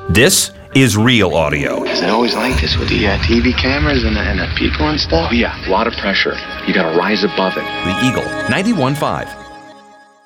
This is real audio. Is it always like this with the TV cameras and the people and stuff? Oh, yeah, a lot of pressure. You got to rise above it. The Eagle, 91.5.